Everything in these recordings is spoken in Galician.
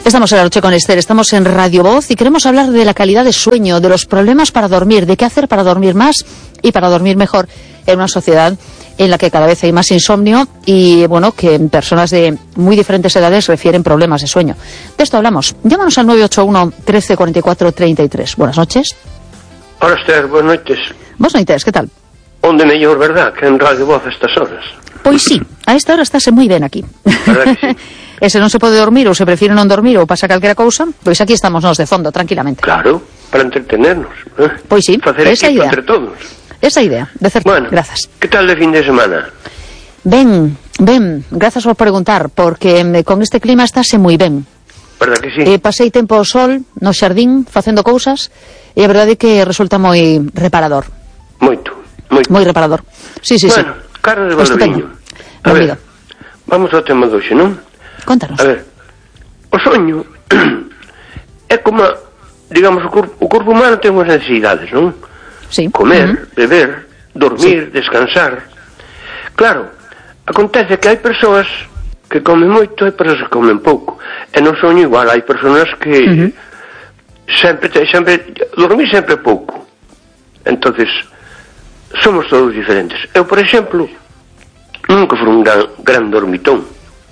Estamos en La Noche con Esther, estamos en Radio Voz y queremos hablar de la calidad de sueño, de los problemas para dormir, de qué hacer para dormir más y para dormir mejor en una sociedad en la que cada vez hay más insomnio y, bueno, que en personas de muy diferentes edades refieren problemas de sueño. De esto hablamos. Llámanos al 981 13 44 33. Buenas noches. Hola, Esther, buenas noches. Buenas noches, ¿qué tal? Onde mellor, verdad, que en Radio Voz a estas horas? Pois sí, a esta hora estáse moi ben aquí. Verdad que sí? E se non se pode dormir ou se prefire non dormir ou pasa calquera cousa, pois aquí estamos nós de fondo, tranquilamente. Claro, para entretenernos. Pois sí, facer esa equipo idea. entre todos. Esa idea, de certo. Bueno, grazas. que tal de fin de semana? Ben, grazas por preguntar, porque con este clima estáse moi ben. Verdad que sí? Pasei tempo ao sol, no xardín, facendo cousas, e a verdade é que resulta moi reparador. Moito. Moi reparador. Sí. Bueno, carne de Valdoviño. A ver, vamos ao tema de hoxe, non? Contanos. A ver, o soño é como, digamos, o corpo humano ten unhas necesidades, non? Sí. Comer, beber, dormir, descansar. Claro, acontece que hai persoas que comen moito e persoas que comen pouco. E no soño igual, hai persoas que sempre dormir sempre pouco. Entonces, somos todos diferentes. Eu, por exemplo, nunca fui un gran dormitón.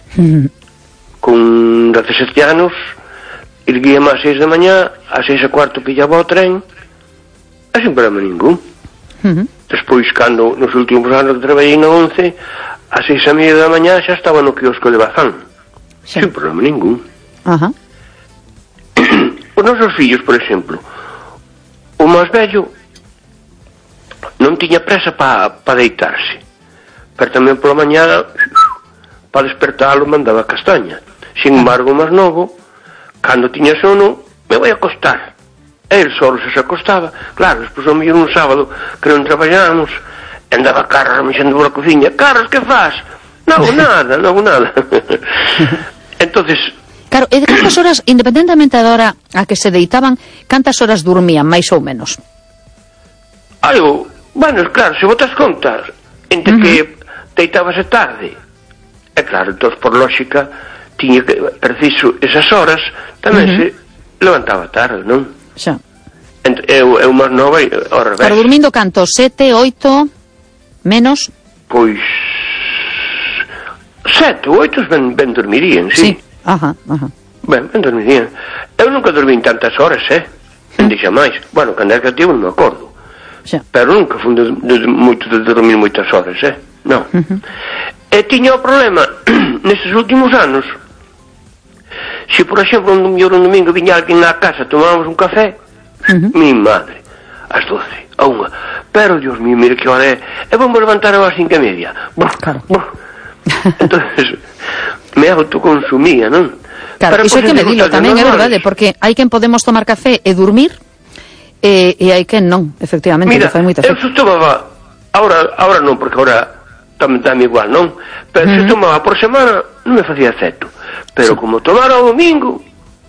Con 17 anos, erguíame ás 6 da mañá, ás 6:15 pillaba o tren, e sin problema ningún. Despois, cando nos últimos anos que traballei na 11, ás 6:30 da mañá xa estaba no quiosco de Bazán, sin problema ningún. Os nosos fillos, por exemplo, o máis vello non tiña presa para deitarse, pero tamén pola mañá, para despertalo, mandaba castaña. Sin embargo, o máis novo, cando tiña sono, me vai acostar. E el solo se acostaba. Claro, despois ao mellor un sábado que non traballábamos, andaba Carlos mexendo pola cociña. Carlos, que faz? Non hago nada. Entonces, claro, e de cantas horas, independentemente da hora a que se deitaban, cantas horas dormían, máis ou menos? Bueno, claro, se botas contas entre que deitábase tarde, é claro, entón, por lógica, tiña que, preciso, esas horas, tamén se levantaba tarde, non? Xa. Eu máis nova, ao revés. Pero dormindo canto? 7, 8, menos? Pois 7 ou 8 ben dormirían, sí. Ben dormirían. Eu nunca dormí en tantas horas, non deixa máis. Bueno, cando era cativo non me acordo. Xa. Pero nunca fui moito de dormir moitas horas, non. E tiña o problema nestes últimos anos, se por exemplo un domingo viña alguén na casa, tomábamos un café, mi madre, ás 12, a 1, pero Dios mío, mire que hora é, e vamos levantar ás 5:30. Entonces me autoconsumía, non? Claro, iso hai que medilo tamén, é verdade, porque hai quen podemos tomar café e dormir, e hai quen non, efectivamente. Mira, que fai moita eu se tomaba, ahora non, porque ahora tamén dame igual, non? Pero se tomaba por semana non me facía efecto, pero como tomara o domingo,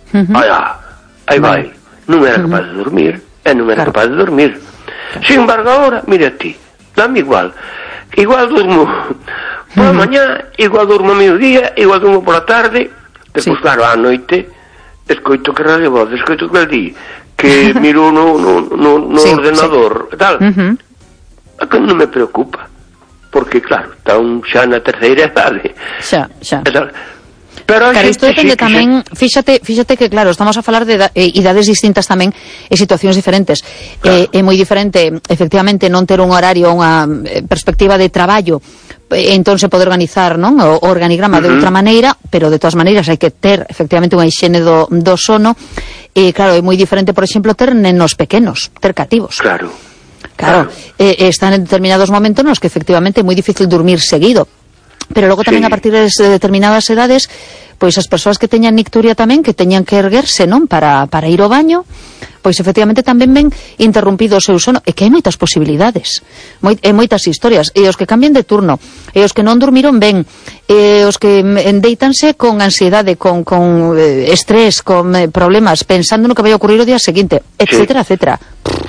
aí vai, non era capaz de dormir, capaz de dormir. Sin embargo, ahora, mira ti, dame igual durmo pola mañá, igual durmo a mediodía, igual durmo pola tarde, depois claro, á noite escoito que Radio Voz, escoito que di que miro no ordenador e tal, que non me preocupa, porque claro, está xa na terceira idade. Xa. Pero claro, isto depende tamén, fíxate que claro, estamos a falar de idades distintas tamén e situacións diferentes. Claro. É moi diferente, efectivamente, non ter un horario, unha perspectiva de traballo, entón se pode organizar, non, o organigrama de outra maneira, pero de todas maneiras hai que ter efectivamente unha hixiene do sono. E claro, é moi diferente, por exemplo, ter nenos pequenos, ter cativos. Claro. Están en determinados momentos nos que efectivamente é moi difícil dormir seguido. Pero logo tamén a partir de determinadas edades, pois as persoas que teñan nicturia tamén, que teñan que erguerse, non, para ir ao baño, pois efectivamente tamén ven interrumpido o seu sono, e que hai moitas posibilidades, moitas historias, e os que cambien de turno, e os que non dormiron ben, e os que deitanse con ansiedade, con estrés, con problemas, pensando no que vai ocurrir o día seguinte, etcétera.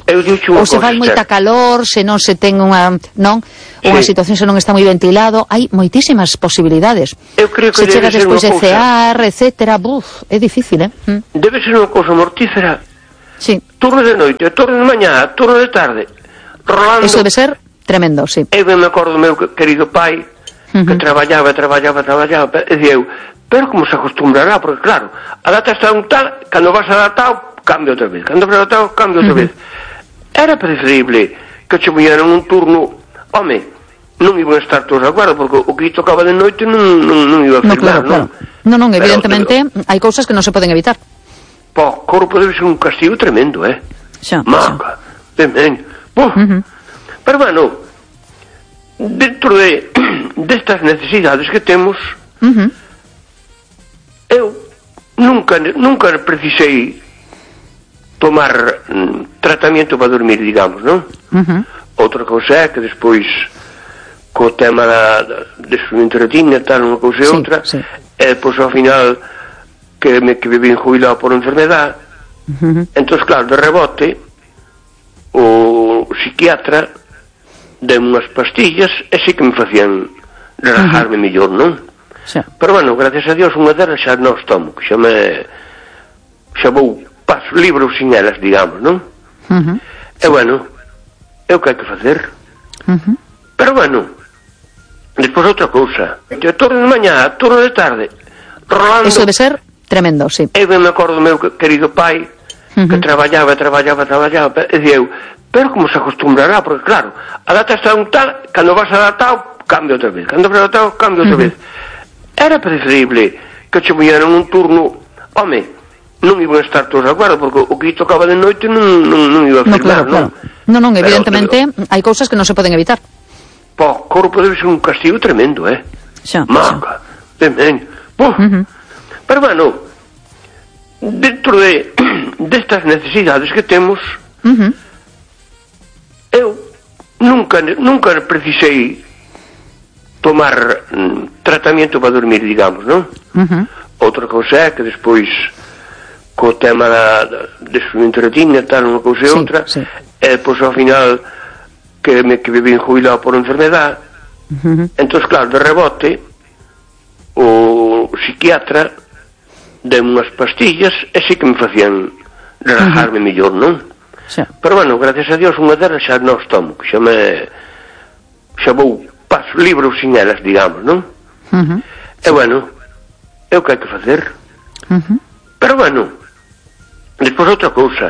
ou se fai moita calor, se non se ten unha situación se non está moi ventilado, hai moitísimas posibilidades. Eu creo que se chega despois de cear, etcétera, é difícil, Debe ser unha cousa mortífera. Sí. Turno de noite, turno de mañá, turno de tarde, rolando. Eso debe ser tremendo, sí. Eu me acordo do meu querido pai, que traballaba, e dicía eu, pero como se acostumbrará, porque claro, a data está un tal, cando vas adaptado, cambia outra vez, cando vas adaptado, cambia outra vez. Era preferible que che muñeran un turno, home, non iban a estar todos de acordo, porque o que tocaba de noite non iba a firmar, non? Non, evidentemente, hai cousas que non se poden evitar. O corpo debe ser un castigo tremendo, Maca, ben. Pero bueno, dentro destas necesidades que temos, eu nunca precisei tomar tratamento para dormir, digamos, non? Outra cousa é que despois co tema da desflumentoratina tal, unha cousa e outra, e depois ao final que me vin jubilado por enfermedad, entón claro, de rebote o psiquiatra deu unhas pastillas e sí que me facían relajarme mellor, non? Pero bueno, gracias a Dios unha delas xa non os tomo, que xa vou paso libros sin elas, digamos, non? E bueno, é o que hai que facer. Pero bueno, despois outra cousa, turno de mañá, turno de tarde, rolando. Eso debe ser tremendo, sí. Eu me acordo do meu querido pai, que traballaba, e dicía eu, pero como se acostumbrará, porque claro, a data está un tal, cando vas adaptado, cambia outra vez, cando vas adaptado, cambia outra vez. Era preferible que che muñeran un turno, home, non iban a estar todos de acordo, porque o que tocaba de noite non iba a firmar, non? Non, evidentemente, hai cousas que non se poden evitar. O corpo debe ser un castigo tremendo, Maca, ben. Pero bueno, dentro destas necesidades que temos, eu nunca precisei tomar tratamento para dormir, digamos, non? Outra cousa é que despois co tema da desflumentoratina tal, unha cousa e outra, e depois ao final que me vin jubilado por enfermedad, entón claro, de rebote o psiquiatra deu unhas pastillas e sí que me facían relajarme mellor, non? Pero bueno, gracias a Dios unha delas xa non os tomo, que xa vou paso libros sin elas, digamos, non? E bueno, é o que hai que facer. Pero bueno, despois outra cousa,